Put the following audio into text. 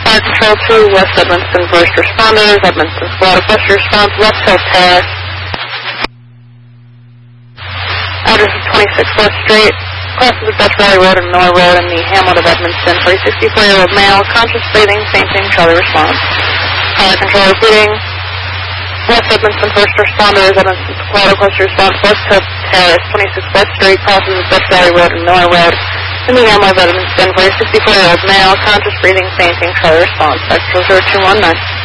Fire Control 2, West Edmonston, first responders, Edmonston Squad, first response, West Hill Terrace. Address is 26 West Street, crosses the Dutch Valley Road and North Road in the hamlet of Edmonston for a 64-year-old male, conscious breathing, fainting, Charlie response. Fire Control repeating, West Edmonston, first responders, Edmonston Squad, first response, West Hill Terrace, 26 West Street, crosses the Dutch Valley Road and North Road in the hamlet of Edmonston for a 64-year-old male, conscious breathing, fainting, Charlie response. X 0219.